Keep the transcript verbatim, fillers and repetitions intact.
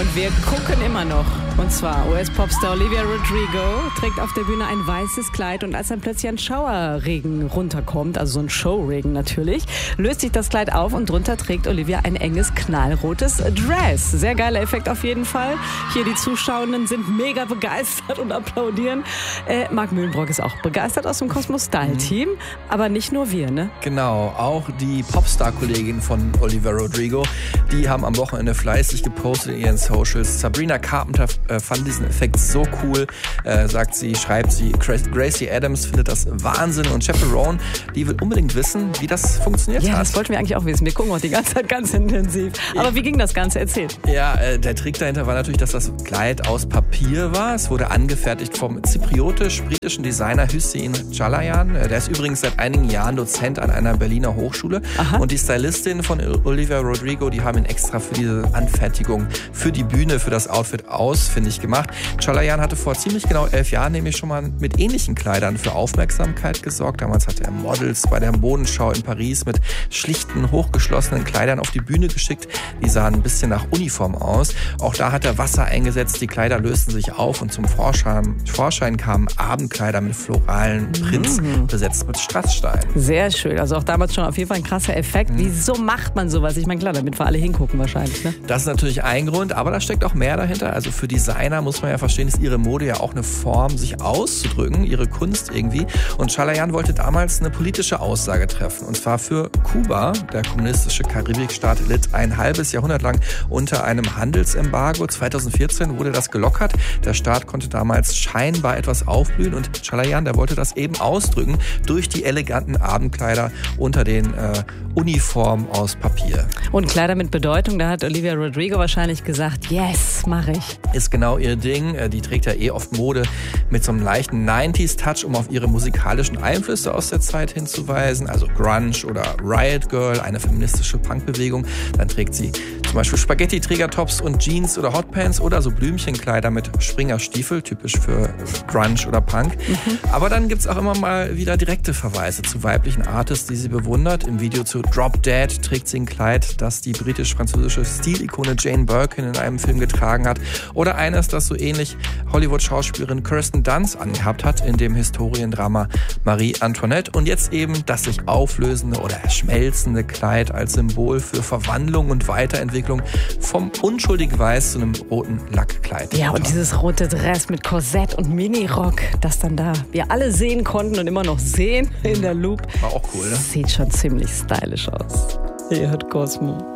Und wir gucken immer noch. Und zwar U S-Popstar Olivia Rodrigo trägt auf der Bühne ein weißes Kleid und als dann plötzlich ein Schauerregen runterkommt, also so ein Showregen natürlich, löst sich das Kleid auf und drunter trägt Olivia ein enges, knallrotes Dress. Sehr geiler Effekt auf jeden Fall. Hier die Zuschauenden sind mega begeistert und applaudieren. Äh, Marc Mühlenbrock ist auch begeistert aus dem Cosmo Style Team, mhm. aber nicht nur wir, ne? Genau, auch die Popstar-Kollegin von Olivia Rodrigo, die haben am Wochenende fleißig gepostet in ihren Socials. Sabrina Carpenter äh, fand diesen Effekt so cool, äh, sagt sie, schreibt sie. Gracie Adams findet das Wahnsinn und Chaperone, die will unbedingt wissen, wie das funktioniert ja, hat. Ja, das wollten wir eigentlich auch wissen. Wir gucken auch die ganze Zeit ganz intensiv. Aber wie ging das Ganze? Erzählt. Ja, äh, der Trick dahinter war natürlich, dass das Kleid aus Papier war. Es wurde angefertigt vom zypriotisch-britischen Designer Hüseyin Çalayan. Der ist übrigens seit einigen Jahren Dozent an einer Berliner Hochschule. Aha. Und die Stylistin von Olivia Rodrigo, die haben ihn extra für diese Anfertigung, für die Bühne, für das Outfit ausfindig gemacht. Çalayan hatte vor ziemlich genau elf Jahren nämlich schon mal mit ähnlichen Kleidern für Aufmerksamkeit gesorgt. Damals hatte er Models bei der Modenschau in Paris mit schlichten, hochgeschlossenen Kleidern auf die Bühne geschickt. Die sahen ein bisschen nach Uniform aus. Auch da hat er Wasser eingesetzt, die Kleider lösten sich auf und zum Vorschein, Vorschein kamen Abendkleider mit floralen Prints, mhm. besetzt mit Strasssteinen. Sehr schön, also auch damals schon auf jeden Fall ein krasser Effekt. Mhm. Wieso macht man sowas? Ich meine, klar, damit wir alle hingucken wahrscheinlich. Ne? Das ist natürlich ein Grund, aber da steckt auch mehr dahinter. Also für Designer muss man ja verstehen, ist ihre Mode ja auch eine Form, sich auszudrücken, ihre Kunst irgendwie. Und Çalayan wollte damals eine politische Aussage treffen. Und zwar für Kuba. Der kommunistische Karibikstaat litt ein halbes Jahrhundert lang unter einem Handelsembargo. zweitausendvierzehn wurde das gelockert. Der Staat konnte damals scheinbar etwas aufblühen und Çalayan, der wollte das eben ausdrücken durch die eleganten Abendkleider unter den äh, Uniformen aus Papier. Und Kleider mit Bedeutung, da hat Olivia Rodrigo wahrscheinlich gesagt, yes, mache ich. Ist genau ihr Ding. Die trägt ja eh oft Mode mit so einem leichten neunziger-Touch, um auf ihre musikalischen Einflüsse aus der Zeit hinzuweisen. Also Grunge oder Riot Girl, eine feministische Punkbewegung. Dann trägt sie zum Beispiel Spaghetti-Trägertops und Jeans oder Hotpants oder so Blümchenkleider mit Springerstiefel, typisch für Grunge oder Punk. Mhm. Aber dann gibt's auch immer mal wieder direkte Verweise zu weiblichen Artists, die sie bewundert. Im Video zu Drop Dead trägt sie ein Kleid, das die britisch-französische Stilikone Jane Birkin in einem Film getragen hat. Oder eines, das so ähnlich Hollywood-Schauspielerin Kirsten Dunst angehabt hat in dem Historiendrama Marie Antoinette. Und jetzt eben das sich auflösende oder schmelzende Kleid als Symbol für Verwandlung und Weiterentwicklung vom unschuldig Weiß zu einem roten Lackkleid. Ja, und dieses rote Dress mit Korsett und Minirock, das dann da wir alle sehen konnten und immer noch sehen in der Loop. War auch cool, ne? Sieht schon ziemlich stylisch aus. Ihr hört Cosmo.